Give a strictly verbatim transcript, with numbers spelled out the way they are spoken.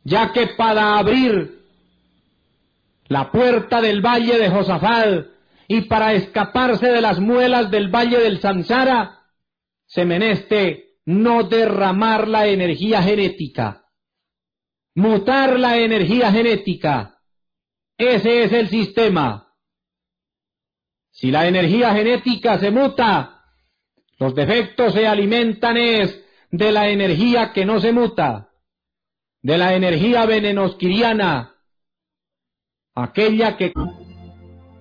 ya que para abrir la puerta del valle de Josafat y para escaparse de las muelas del valle del Sansara, se meneste no derramar la energía genética, mutar la energía genética. Ese es el sistema. Si la energía genética se muta, los defectos se alimentan es de la energía que no se muta, de la energía venenosquiriana, aquella que